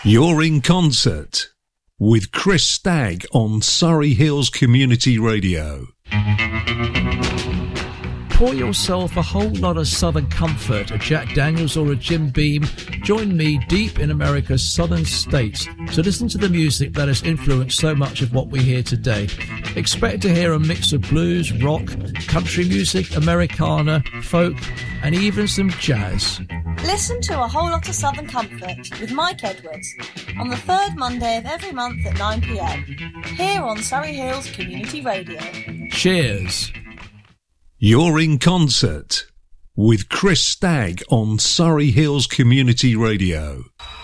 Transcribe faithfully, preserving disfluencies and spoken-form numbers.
You're in concert with Chris Stagg on Surrey Hills Community Radio. Pour yourself a whole lot of Southern comfort, a Jack Daniels or a Jim Beam. Join me deep in America's southern states to listen to the music that has influenced so much of what we hear today. Expect to hear a mix of blues, rock, country music, Americana, folk, and even some jazz. Listen to A Whole Lot of Southern Comfort with Mike Edwards on the third Monday of every month at nine p.m. here on Surrey Hills Community Radio. Cheers. You're in concert with Chris Stagg on Surrey Hills Community Radio.